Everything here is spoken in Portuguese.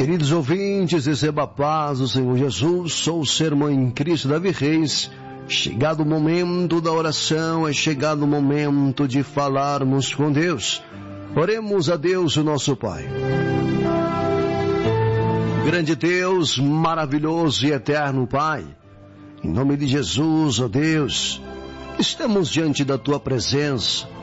Queridos ouvintes, receba a paz do Senhor Jesus. Sou o Sermão em Cristo, Davi Reis. Chegado o momento da oração, é chegado o momento de falarmos com Deus. Oremos a Deus, o nosso Pai. Grande Deus, maravilhoso e eterno Pai, em nome de Jesus, ó Deus, estamos diante da Tua presença,